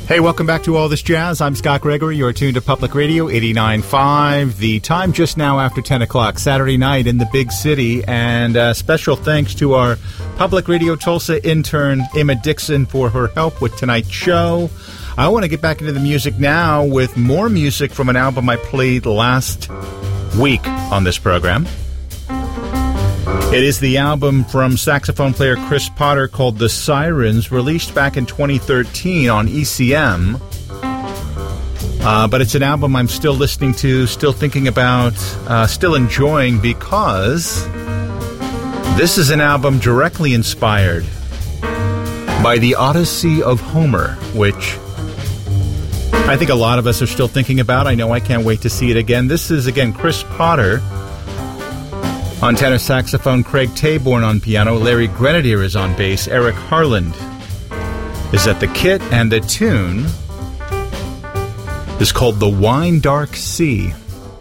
Hey, welcome back to All This Jazz. I'm Scott Gregory. You're tuned to Public Radio 89.5. The time just now after 10 o'clock, Saturday night in the big city. And special thanks to our Public Radio Tulsa intern, Emma Dixon, for her help with tonight's show. I want to get back into the music now with more music from an album I played last week on this program. It is the album from saxophone player Chris Potter called The Sirens, released back in 2013 on ECM. But it's an album I'm still listening to, still thinking about, still enjoying, because this is an album directly inspired by the Odyssey of Homer, which I think a lot of us are still thinking about. I know I can't wait to see it again. This is, again, Chris Potter on tenor saxophone, Craig Taborn on piano, Larry Grenadier is on bass, Eric Harland is at the kit, and the tune is called The Wine Dark Sea.